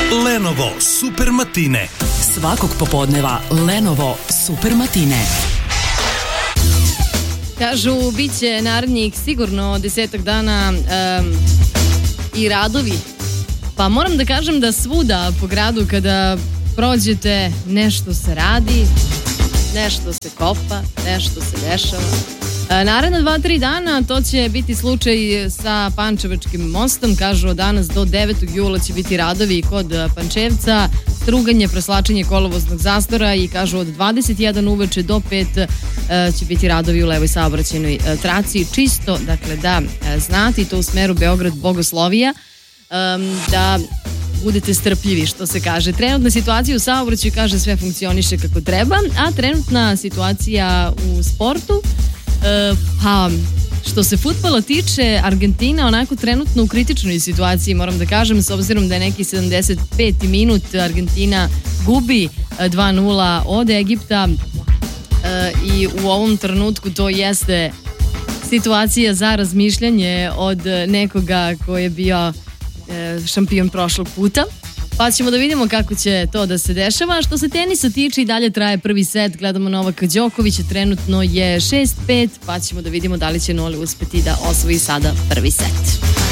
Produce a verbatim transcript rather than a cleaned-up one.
Lenovo Super Matine. Svakog popodneva Lenovo Super Matine. Kažu, bit će narednih sigurno desetak dana um, i radovi. Pa moram da kažem da svuda po gradu kada prođete nešto se radi, nešto se kopa, nešto se dešava. E, naredna dva, tri dana to će biti slučaj sa Pančevačkim mostom. Kažu, od danas do devetog jula će biti radovi kod Pančevca, struganje, preslačenje kolovoznog zastora i kažu od dvadeset jedan uveče do pet e, će biti radovi u levoj saobraćajnoj e, traci. Čisto, dakle, da e, znate, to u smeru Beograd-Bogoslovija, e, da budete strpljivi, što se kaže. Trenutna situacija u saobraćaju, kaže, sve funkcioniše kako treba, a trenutna situacija u sportu, e, pa što se fudbala tiče, Argentina onako trenutno u kritičnoj situaciji, moram da kažem, s obzirom da je neki sedamdeset peti minut, Argentina gubi dva nula od Egipta e, i u ovom trenutku to jeste situacija za razmišljanje od nekoga ko je bio e, šampion prošlog puta. Pa ćemo da vidimo kako će to da se dešava. Što se tenisa tiče, i dalje traje prvi set. Gledamo Novaka Đokovića, trenutno je šest pet, pa ćemo da vidimo da li će Nole uspeti da osvoji sada prvi set.